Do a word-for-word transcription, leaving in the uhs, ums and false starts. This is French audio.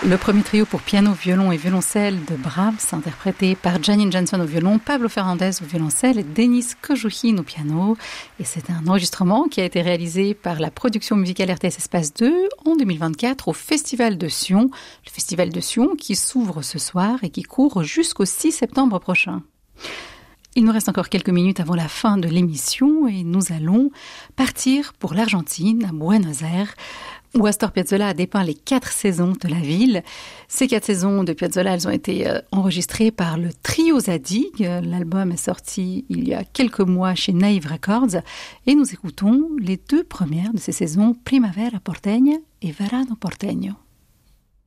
Le premier trio pour piano, violon et violoncelle de Brahms, interprété par Janine Janson au violon, Pablo Ferrandez au violoncelle et Denis Kojoukhin au piano. Et c'est un enregistrement qui a été réalisé par la production musicale R T S Espace deux en deux mille vingt-quatre au Festival de Sion. Le Festival de Sion qui s'ouvre ce soir et qui court jusqu'au six septembre prochain. Il nous reste encore quelques minutes avant la fin de l'émission et nous allons partir pour l'Argentine, à Buenos Aires, où Astor Piazzolla a dépeint les quatre saisons de la ville. Ces quatre saisons de Piazzolla, elles ont été euh, enregistrées par le Trio Zadig. L'album est sorti il y a quelques mois chez Naive Records. Et nous écoutons les deux premières de ces saisons, Primavera Porteña et Verano Porteño.